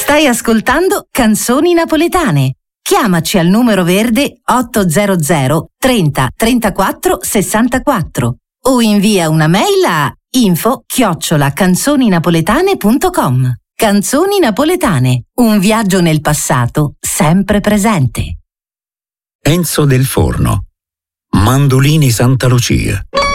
Stai ascoltando Canzoni Napoletane. Chiamaci al numero verde 800 30 34 64 o invia una mail a info@canzoninapoletane.com. Canzoni Napoletane, un viaggio nel passato sempre presente. Enzo Del Forno, Mandolini Santa Lucia.